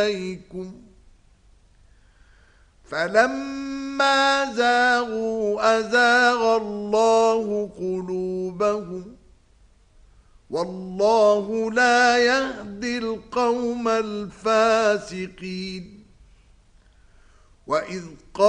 إليكم فلما زاغوا أزاغ الله قلوبهم والله لا يهدي القوم الفاسقين وإذ